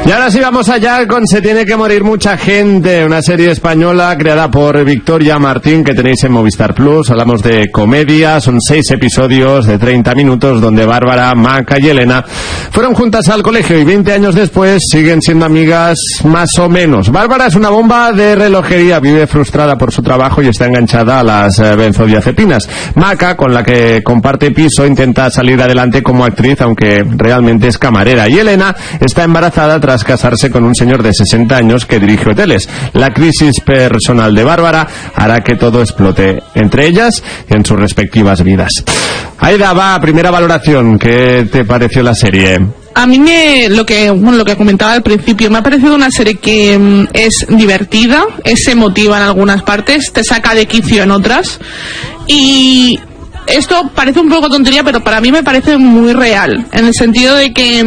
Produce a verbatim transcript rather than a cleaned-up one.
Y ahora sí vamos allá con Se tiene que morir mucha gente, una serie española creada por Victoria Martín que tenéis en Movistar Plus. Hablamos de comedia, son seis episodios de treinta minutos donde Bárbara, Maca y Elena fueron juntas al colegio y veinte años después siguen siendo amigas más o menos. Bárbara es una bomba de relojería, vive frustrada por su trabajo y está enganchada a las eh, benzodiazepinas. Maca, con la que comparte piso, intenta salir adelante como actriz, aunque realmente es camarera. Y Elena está embarazada tras casarse con un señor de sesenta años que dirige hoteles. La crisis personal de Bárbara hará que todo explote entre ellas y en sus respectivas vidas. Aida, va, primera valoración. ¿Qué te pareció la serie? A mí me, lo que bueno, lo que comentaba al principio, me ha parecido una serie que mm, es divertida, es emotiva en algunas partes, te saca de quicio en otras, y esto parece un poco tontería, pero para mí me parece muy real, en el sentido de que